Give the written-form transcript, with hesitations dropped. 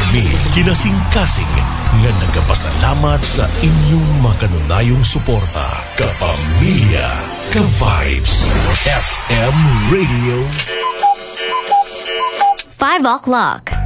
Kami kinasing-kasing nga nagapasalamat sa inyong makanunayong suporta. Kapamilya, ka-vibes, FM Radio. 5 o'clock.